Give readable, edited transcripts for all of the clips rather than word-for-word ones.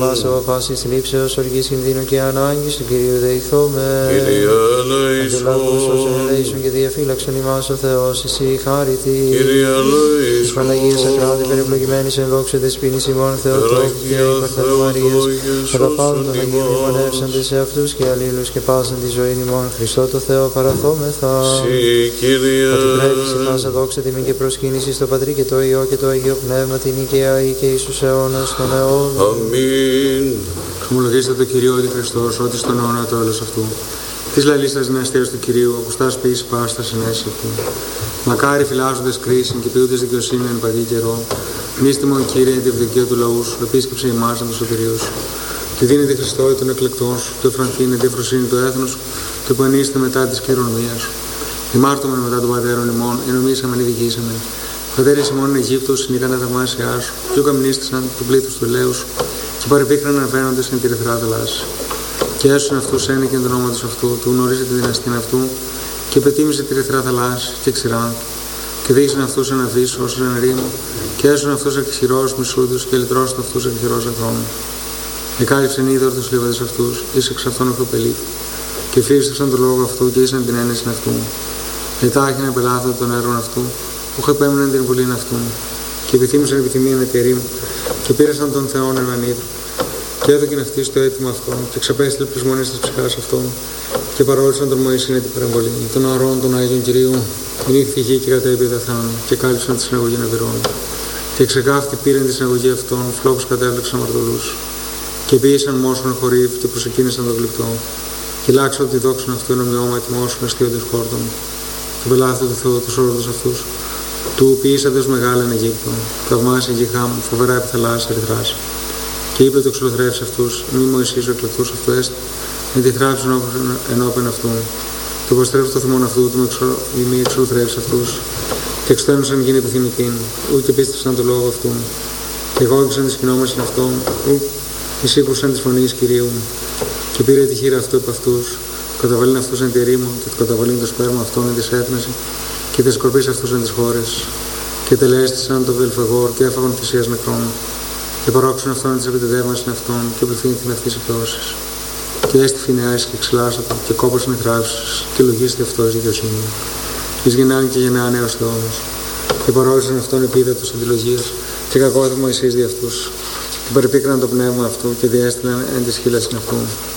μας από πάσης θλίψεως, οργής κινδύνου και ανάγκης του Κυρίου δεηθόμεν. Κύριε ελέησον. Αντιλάβους όσων ελέησον και διαφύλαξον ημάς ο Θεός, εσύ χάριτη. Κύριε ελέησον. Της Παναγίας Ακράδη περιπλογημένης εν δόξα δεσποίνης ημών Θεοτόκου και υπερθέτου Μαρίας, κατά πάντων των Αγίων μνημονεύσαντες σε αυτούς και αλλήλους και πάσαν τη ζωή ημών Χριστό το Θεό παραθόμεθα. Συ, Κύριε. Ότι πρέπει σε πάσα δόξα τιμή και προσκύνηση στο Πατρί και το Υιό και το Αγίο Πνεύμα την οικαία ή και εις τους αιώνας των αιώνων. Αμήν. Ξομολογήστε το Κυρίο ότι Χριστός, ότι στον αιώνα το έλος αυτού. Της λαλίστας δυναστείας του Κυρίου, ακουστάς ποιής πάστα συνέση αυτού. Μακάρι φυλάζοντες κρίσιν και ποιούντες δικαιοσύνη εν παγί καιρό. Μνήστημον Κύριε τη ευδοκία του λαού σου, επίσκεψε ημάς εν το σωτηρίο σου. Και δίνεται Χριστό των εκλεκτών σου, το εφρανθήνε τη φροσύνη του έθνους σου, το επανείστε μετά της κληρονομίας σου. Δημάρτωμεν μετά των πατέρων ημών, ενομήσαμεν ειδικήσαμεν. Πατέρες ημών εν Αιγύπτου συνήκαν τα θαυμάσια σου, και οκαμνίστησαν του πλήθους του ελέους σου, και παρεπίχραν αναφέροντες εν τη ρεθρά θαλάσση. Και έσωσαν αυτούς ένικεν του ονόματος αυτού, του γνωρίζει τη δυναστήν αυτού, και πετίμησε τη ρεθρά θαλάσση και ξηράν. Και δείξαν αυτούς εν αφής όσους εν ρήμου, και έσωσαν αυτούς εκ χειρός μισούδους, και λυτρώσαν αυτούς εκ χειρός εχθρών. Εκάλυψεν είδωρ τους λίβαδες αυτούς, εις εξ αυτών εχθροπελήθη, και φύριστευσαν το λόγο αυτού, και ήσαν την ένεση αυτού. Ετάχυνε πελάθονται των έργων αυτού, που επέμεναν την βουλήν αυτού, και επιθύμησαν επιθυμίαν εταιρείμ, και πήρασαν τον Θεόν έναν ίδρυ. Και έδωκεν αυτή στο αίτημα αυτών, και ξαπέστειλε πλεισμονές της ψυχάς αυτών, και παρόλυσαν τον Μωυσήν την παρεμβολή, των αρών των Άγιων Κυρίου, νύχθη γη και κατέπη δαθάνου, και κάλυψαν τη συναγωγή νευτερών. Και ξεκάφτη πήραν τη συναγωγή αυτών, φλόκους κατέβλεξαν μαρτωλούς. Και ποίησαν μόσον χορύβ, και προσεκίνησαν τον γλυπτό. Και λάξαν τη δόξαν αυτού εν ομοιώμα τιμώσουν αστείοντες χόρτων. Και πελάθου του Θεού τους όρδους αυτούς, του ποιήσατε ως μεγάλα εν Αιγύπτο, θαυμάσια γη χάμου, φοβερά επί θαλάσσης ερυθράς. Και είπε το εξολοθρεύς αυτούς, μη Μωυσής ο εκλεκτούς αυτού έστω, με τη θράψη ενώπεν αυτού. Το υποστρέψει το θυμόν αυτού, του μη εξολοθρεύς αυτούς, και εξτένωσαν γίνει επιθυμητήν, ούτε πίστευσαν το λόγο αυτού. Και εγώγησαν τη σκηνόμαση αυτών, ου εισήκουσαν τη φωνή Κυρίου. Και πήρε τη χείρα αυτού επ' αυτούς, καταβαλήν αυτούς εν τη ρήμο, και καταβαλήν το σπέρμα αυτών εν της έθνεση, και τη σκορπής αυτούς εν τις χώρες. Και τελέστησαν το βελφεγόρ, και έφαγαν θυσίας νεκρών. Και παρόξουν αυτόν της επιτεδεύμασιν αυτών, και πληθύνει την αυτής εκδόσεις. Και έστι φινεάσεις και ξυλάσσατο, και κόπωσιν οι θράψεις, και λογίστη αυτός δικαιοσύνη. Εις γεννάν και γεννάν έως Θεός. Και παρόλυσαν αυτόν επίδατος αντιλογίας, και κακόθη Μωυσής δι' αυτούς. Και παρεπίκραν το πνεύμα αυτού, και διέστηλαν εν της χείλασιν αυτού.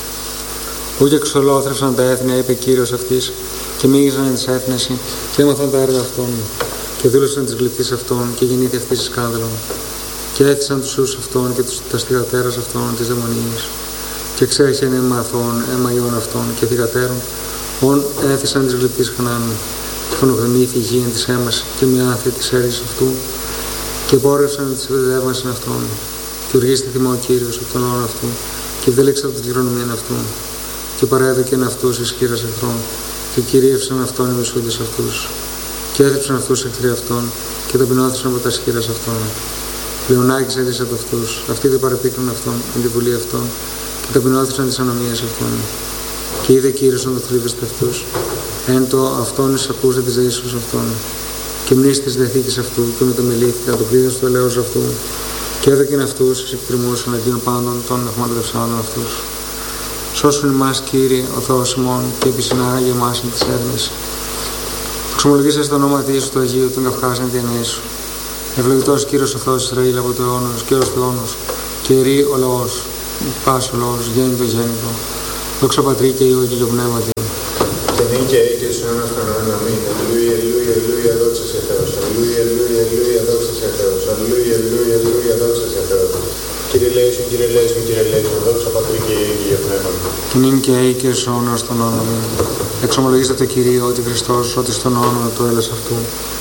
Ούτε εξολόθρευσαν τα έθνη, είπε Κύριος αυτής, και μίγησαν εν της έθνεση, και έμαθαν τα έργα αυτών. Και δούλευσαν της γλυπτής αυτών, και γεννήθη αυτής εις σκάνδαλον. Και έθισαν τους ιούς αυτών και τα θυγατέρας αυτών της δαιμονίας. Και ξέχεν αίμα αθώων, αίμα ιών αυτών και θυγατέρων, όν έθισαν της γλυπτής Χανάνου. Και φωνοκρεμήθη η γη εν της αίμας, και μια άνθη της έρησης αυτού, και πόρευσαν της παιδεύμασιν αυτών. Και οργίστη θυμό ο Κύριος από τον όρο αυτού, και δέλεξαν την κληρονομία αυτού. Και παρέδωκεν αυτούς εις χείρας εχθρών, και κυρίευσαν αυτόν οι μισούντες αυτούς. Και έθρεψαν αυτούς εχθροί αυτών, και ταπεινώθησαν από τα σχήρας αυτών. Λεωνάκης έδισε από αυτούς, αυτοί δεν παρεπίκραν αυτόν, εν τη βουλή αυτών, και ταπεινώθησαν τις ανομίες αυτών. Και είδε Κύριος να το θλίβεστε αυτούς, εν το αυτόν εισακούσε της δεήσεως αυτών. Και μνήστη της διαθήκης αυτού, και μεταμελήθηκε από το πλήθος του ελέους αυτού, και έδωκεν αυτούς εις εκτιμούς εναντίον πάντων των εχμαλωτευσάντων αυτούς. Σώσουν εμάς, Κύριε, ο Θεός ημών, και επισυνάγει εμάς εν της έρμης. Ξομολογήσατε στο όνομα της του Αγίου, τον Καυχάσεν τη εννοή σου. Ευλογητός Κύριος ο Θεός Ισραήλ από το αιώνος και ως το αιώνος, και ιερεί ο λαός, πας ο λαός, γέννητο γέννητο. Δόξα Πατρί και Υιό και το Πνεύματι. Και νυν και ή και στον αιώνα των αιώνων. Αμήν. Αλληλούια, αλληλούια, αλληλούια, δόξα σε Θεός. Αλληλούια, αλληλούια, αλληλούια, δόξα σε Θεός. Αλληλούια, αλληλούια, αλληλούια, δόξα σε Θεός. Κύριε λέησον, Κύριε λέησον, Κύριε λέησον, δόξα Πατρί και Υιό και το Πνεύματι. Και νυν και ή και στον αιώνα των αιώνων. Αμήν. Εξομολογήστε το Κυρίο ότι Χριστός, ότι στον αιώνα το έλας αυτού.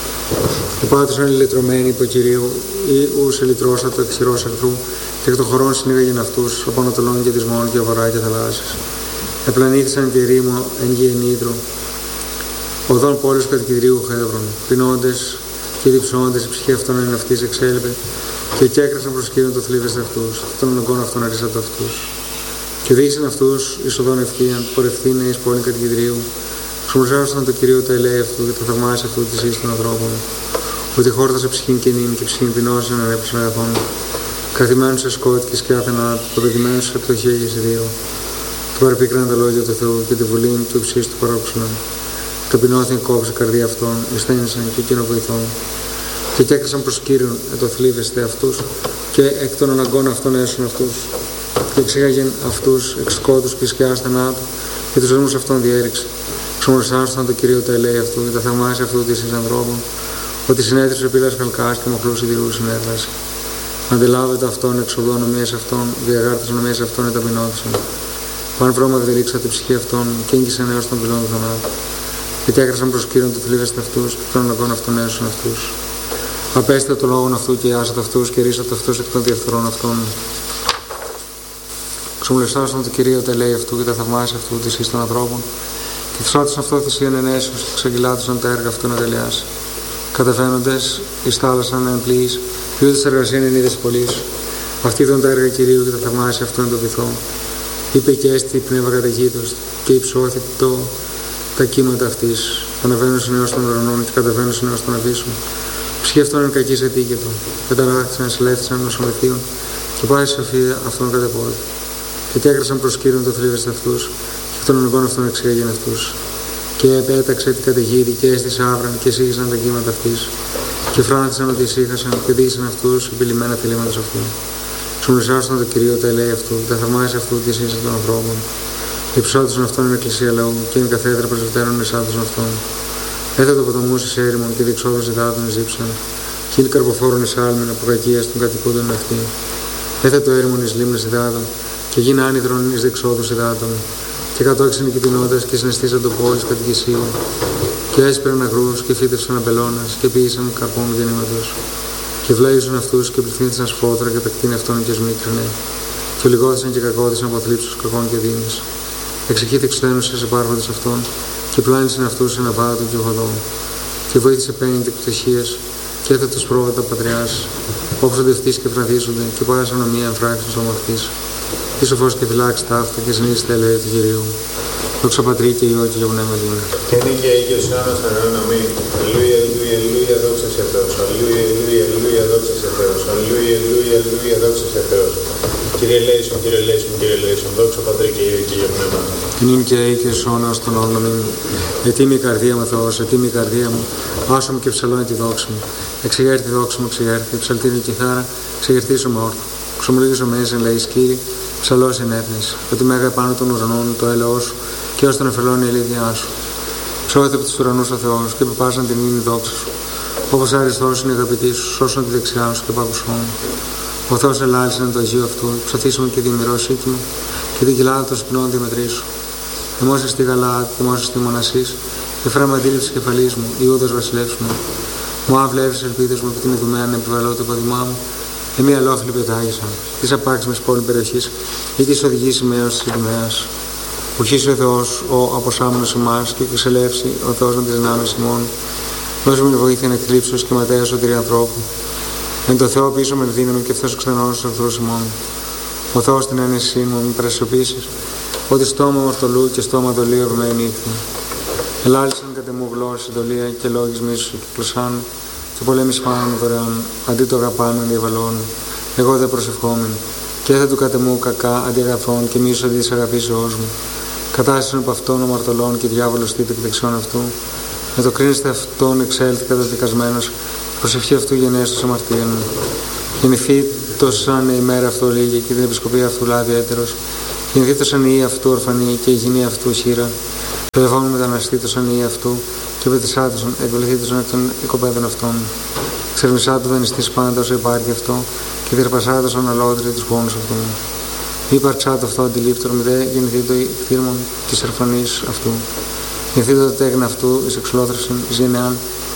Οι πάντες είναι λυτρωμένοι υπό Κυρίου, ή ους ελυτρώσατο εκ χειρός εχθρού, και εκ των χωρών συνήγαγεν αυτούς, από ανατολών και δυσμών και βορρά και θαλάσσης. Επλανήθησαν τη ρήμο εν γη εν ύδρο, οδόν πόλης κατοικιδρίου χεύρων, πεινώντες και διψώντες, η ψυχή αυτών εν αυτής εξέλιπε, και κέκρασαν προς Κύριον το θλίβεστε αυτούς, των ονογκών αυτών αρίσατο αυτούς. Και οδήγησαν αυτούς εις οδόν ευκείαν, πορευθύνε εις πόλη κατοικιδρίου. Ξομολυσάρωσαν το Κυρίο τα ελέη αυτού και τα θαυμάσια αυτού της εις των ανθρώπων. Ότι χόρτασε ψυχήν κενήν και ψυχήν πεινώσαν ανέπισαν αγαθών. καθημένους σε σκότη και σκιά θανάτου, τοποθετημένους σε πτωχία και σιδήρο. Του παρεπίκραναν τα λόγια του Θεού και τη βουλή του υψίστου του παρόξενων. Ταπεινώθηκαν κόψε καρδία αυτών, εσθένησαν και εκείνο βοηθών. Και κέκρασαν προς Κύριον, ετοθλίβεστε αυτούς, και εκ των αναγκών αυτών έσουν αυτούς. Και εξήγαγεν αυτούς εξ σκότους και σκιάς θανάτου, και τους δρόμους αυτών διέριξε. Ξομορισάσουσαν το Κυρίο τα ελέη αυτού, και τα θαυμάσια αυτού της εις ανθρώπων, ότι συνέδρισε πύλας χαλκάς και μοχλούς σιδηρούς συνέδρασε. Αντιλάβεται αυτόν εξ οδών ομοίες αυτών, διαγάρτες ομοίες αυτών εταπεινώθησαν. Παν βρώμα διδρύξα την ψυχή αυτών, και έγκυσαν έως των πυλών του θανάτου. Γιατί έκρασαν προς Κύριον το θλίβεστε αυτούς, και των αναγκών αυτών έσουν αυτούς. Απέστε το λόγον αυτού και άσατε αυτούς, και ρίσατε αυτούς εκ των διαφθορών αυτών. Ξομολυσάσαν το Κυρίο τα ελέη αυτού και τα θαυμάσια αυτού της εις των ανθρώπων, και θυσάτωσαν αυτό θυσίαν ενέσεως, και εξαγγελάτωσαν τα έργα αυτού να τελειάσει. Κατεβαίνοντες εις θάλασσαν εν πλοίης, και ούτε εργασίαν εν είδες πολλής. Αυτοί ήταν τα έργα Κυρίου και τα θαυμάσια αυτού εν το βυθό. Είπε και έστι πνεύμα καταγήτως, και υψώθη τα κύματα αυτής. Αναβαίνουσαν έως των ουρανών και κατεβαίνουσαν έως των αβύσσων. Ψυχή αυτών εν κακής ετήκετο. Καταράχθησαν, συλλέφθησαν νοσομεθείων, και πάει η σοφία αυτών κατεπόδη. Και έκρασαν προς Κύριον το θλίβεστε αυτούς, και των αναγκών αυτών εξήγαγεν αυτούς. Και επέταξε την καταιγίδη, και έστησε άβραν, και εισήγησαν τα κύματα αυτής. Και φράνθησαν ότι εισήχασαν, και δείσαν αυτούς επιλυμμένα θελήματος αυτού. Ξομολυσάσαν το Κυρίο τα ελέη αυτού, τα θαυμάσια αυτού τη ίσα των ανθρώπων. Και ψώτησαν αυτόν εν εκκλησία λαού, και εν καθέδρα πρεσβυτέρων εσάντωσαν αυτόν. Έθετο ποταμού εις έρημον, και διεξόδους υδάτων εζήψαν. Κι είναι καρποφόρων εις άλμην από κακίας των κατοικούντων αυτή. Έθετο έρημον εις λίμνες υδάτων, και γίνα άνυδρον εις διεξόδους υδάτων. Και κατόξαν οι κοιτινότες, και συναισθήσαν το πόλης κατοικησίων. Και έσπηραν αγρούς, και φύτευσαν αμπελώνας, και ποιήσαν καρπών γεννήματος. Και βλέγησαν αυτούς, και πληθύνθησαν σφόδρα, και τα κτίνη αυτών και σμίκρινε. Και λιγώθησαν και κακώθησαν από θλίψους κακών και δίνης. Εξηγήθη ξένους σε πάρβατες αυτών, και πλάνησαν αυτούς σε ναβάτο και οδό. Και βοήθησε πέντε πτωχίες, και έθετος πρόβατα πατριάς, όψονται ευτείς και βραδίζονται, και πάει σαν ομοία εμφράξεως ομορφής. Και σοφός και φυλάξει ταύτα, και συνείδησε τα ελέη του Κυρίου. Δόξα Πατρί και Υιό και Πνεύμα Αγίου. Και νίκαια και στους αιώνας των αιώνων. Αμήν. Αλληλούια, αλληλούια, αλληλούια, δόξα σε Θεός. Αλληλούια, αλληλούια, αλληλούια, δόξα σε Θεός. Αλληλούια, αλληλούια, αλληλούια, δόξα σε Θεός. Κύριε ελέησον, Κύριε ελέησον, Κύριε ελέησον. Δόξα Πατρί και Υιό και Πνεύμα. Νυν και αεί και στους αιώνας των αιώνων. Αμήν. Ετοίμη η καρδία μου, Θεός, ετοίμη η καρδία μου. Άσο μου και ψαλώνει τη δόξα μου. Εξηγέρθη δόξα μου, εξηγέρθη. Ψαλτήρι κιθάρα, εξηγερθήσω με όρθο. Ξομολογήσω μέσα εν λαείς Κύριε, ψαλός εν έθνης. Ότι μέγα επάνω των ουρανών το έλεος σου, και ως τον εφελών η ελίδια σου. Ψώθη από τους ουρανούς ο Θεός, και πεπάσαν την ίνη δόξα σου. Όπως άριστος είναι η αγαπητή σου, σώσον τη δεξιά σου και πάκουσόν. Ο Θεός ελάλησαν το Αγίο αυτού, ψωθήσαμε και διαμοιρό σύκημα, και την κοιλάδα των σπινών διαμετρήσου. Εμόσες στη Γαλάτη, εμόσες στη Μονασής, και φρέμα αντίληψη κεφαλής μου, Ιούδας βασιλεύς μου. Μου άβλεψε ελπίδες μου, επί την ειδουμένη επιβαλώ το παδημά μου. Εμεί αλόφιλοι πετάγησαν, τη απάξιμη πόλη περιοχή, ή τη οδηγήσει με έω τη ειδουμαία. Ουχήσει ο Θεός ο αποσάμενος εμάς, και εξελεύσει ο Θεός με τις δυνάμεις ημών. Δώσε μου βοήθεια να εκτλήψω και ματέα σωτηρία ανθρώπου. Εν το Θεό πίσω με δύναμη, και αυτός ξενώνει στους εχθρούς ημών. Ο Θεός την ένεσή μου μη πρεσιωπήσεις, ότι στόμα ορτολού και στόμα δολίου ευμένη ήρθε. Ελάλησαν κατ' εμού γλώσσες, δολία και λόγεις μίσους και κλωσάν, και πολέμης φάνουν δωρεάν, αντί το αγαπάνουν διαβαλών. Εγώ δεν προσευχόμην, και έθα του κατ' εμού κακά αντί αγαθών, και μίσους αντί της αγαπής ζωός μου. Κατάστασαν από αυτόν ο μαρτωλών, και διάβολος τίτο εκ δεξιών αυτού. Με το κρίνεστε αυτόν εξέλθει καταδικασμένος, προσευχή αυτού γενέστος αμαρτίαν. Γεννηθεί το σαν η μέρα αυτού λίγη, και την επισκοπή αυτού λάβει έτερος. Γεννηθεί το σαν η αυτού ορφανή, και η γυνή αυτού χείρα. Παιδευόμενο μεταναστή το σαν η αυτού, και πετυσάτωσον, εκβοληθεί το σαν εκ των οικοπαίδων αυτών. Ξερμισάτω δανειστής πάντα όσο υπάρχει αυτό, και διερπασάτωσον αλότρι τους πόνους αυτού. Υπαρξάτω αυτό αντιλήπτωρο, μηδέ γεννηθεί το θύρμον της ερφανής αυτού. Γεννηθεί το τέγνα αυτού εις εξολόθρασιν, εις γενεάν,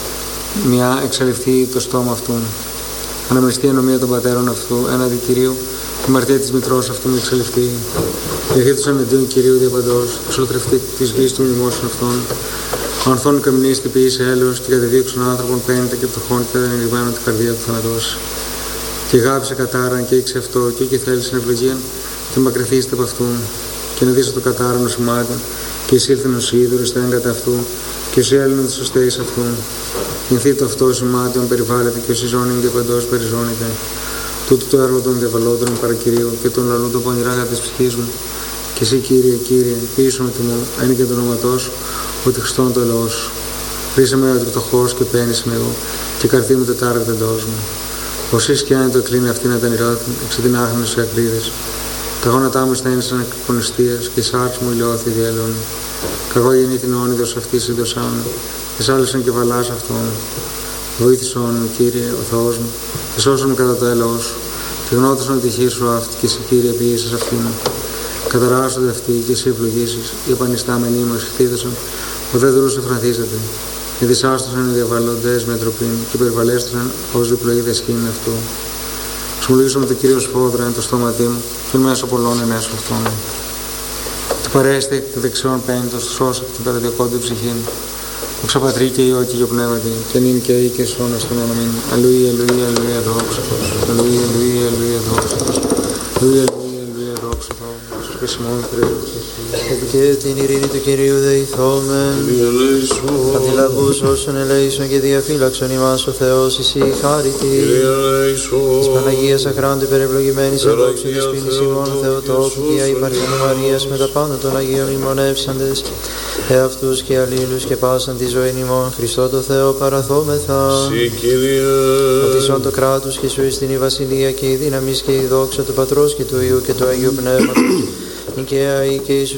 μια εξαλειφθεί το στόμα αυτού. Αναμεριστεί η ανομία των πατέρων αυτού, έναντι Κυρίου, η μαρτία της μητρός αυτού μη εξαλειφθεί. Γεννηθεί το εναντίον Κυρίου διαπαντός, εξολοθρευτεί της γης των μνημόσων αυτών. Ο ανθών καμνής και ποιήσε έλεος, και κατεδίωξον άνθρωπων πέντε και πτωχών, και δεν ενηγμένον την καρδία του θανατός. Και γάψε κατάραν, και ήξε αυτό, και εκεί θέλησε ευλογία, και μακρυθείστε από αυτού. Και να δείξε το κατάραν ως σημάδι, και εισήλθεν ως είδωρος στα έγκατα αυτού, και ως έλληνον τους οστέης αυτού. Γεννθεί το αυτό σημάδιον περιβάλλεται, και ως η ζώνη διαπαντός περιζώνεται. Τούτο το έργο των διαβαλόντων παρακυρίου και των λαλών των πονηρά της ψυχής μου. Και εσύ, Κύριε, Κύριε, πείσου με τιμό, είναι και το όνοματό σου, ότι Χριστόν το λαό σου. Ρίσε με ότι φτωχός και πένισε με εγώ, και καρδί μου τετάρακτα εντός μου. Όσοι και αν το κλείνει αυτήν τα νηράτην, εξ την άγνωση σε ακρίδες. Τα γόνατά μου στένησαν εκ πονηστίας, και η σάρξ μου ηλιώθη διέλων. Καγώ γεννήθην όνειδος αυτής συντοσάν, και σάλισαν και βαλάς αυτόν. Βοήθησον, Κύριε, ο Θεός μου, και σώσον με κατά το έλεος σου. Και γνώτισαν ότι χείρ σου αυτή, και εσύ, Κύριε, ποιήσεις αυτήν. Καταράσσονται αυτοί, και εσύ ευλογήσεις. Οι επανιστάμενοι μου εσχθίδωσαν, ο δε δούλος εφραθίζεται. Και δυσάστοσαν οι διαβαλλοντές με τροπήν, και υπερβαλέστησαν ως διπλοή δεσχήνη αυτού. Ξομολογήσω με το Κύριο σφόδρα εν το στόματί μου, και μέσω πολλών ενέσω αυτών. Του παρέστη εκ του δεξιών πέμπτος, σώσα την καταδιακόντη ψυχή μου. Δόξα Πατρί και Υιό και Υιό Πνεύματι, και νυν και ή και σώνα στον ονομήν. Αλληλούια, αλληλούια, αλληλούια, δόξα. Αλληλούια, αλληλούια, αλληλούια, δόξα. Αλληλούια, αλληλούια, δόξα. Και την ειρήνη του Κυρίου δεηθόμεν. Αντιλαβούς όσων ελέησον και διαφύλαξον ημάς ο Θεός εισή χάρητη. Της Παναγίας Αχράντου υπερευλογημένης ενδόξου της πίνης ημών Θεοτόπου και αϊπαρχήνου Μαρίας με τα πάνω των Αγίων ημωνεύσαντες εαυτούς και αλλήλους και πάσαν τη ζωή ημών Χριστό το Θεό παραθόμεθα. Οτισόν το κράτος και σου εις την η βασιλεία και η δύναμις και η δόξα του Πατρός και του Υιού και του Αγίου Πνεύματος. Νικαία ή και Ιησούς